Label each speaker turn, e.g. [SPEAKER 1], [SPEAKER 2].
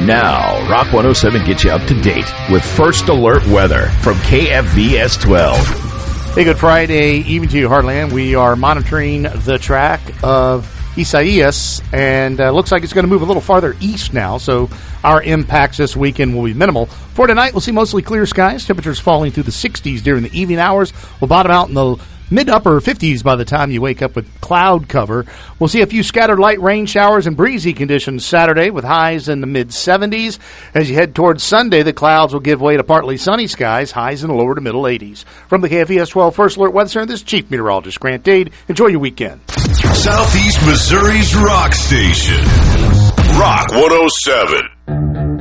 [SPEAKER 1] Now, Rock 107 gets you up to date with First Alert Weather from KFVS 12.
[SPEAKER 2] Hey, good Friday evening to you, Heartland. We are monitoring the track of Isaias, and looks like it's going to move a little farther east now, so our impacts this weekend will be minimal. For tonight, we'll see mostly clear skies, temperatures falling through the 60s during the evening hours. We'll bottom out in the mid-upper 50s by the time you wake up with cloud cover. We'll see a few scattered light rain showers and breezy conditions Saturday with highs in the mid-70s. As you head towards Sunday, the clouds will give way to partly sunny skies, highs in the lower to middle 80s. From the KFVS 12 First Alert Weather Center, this is Chief Meteorologist Grant Dade. Enjoy your weekend.
[SPEAKER 3] Southeast Missouri's rock station. Rock 107.